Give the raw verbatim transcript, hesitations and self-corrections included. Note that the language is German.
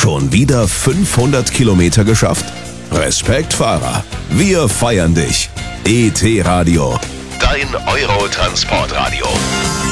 Schon wieder fünfhundert Kilometer geschafft? Respekt, Fahrer. Wir feiern dich. E T-Radio. Dein Euro-Transportradio.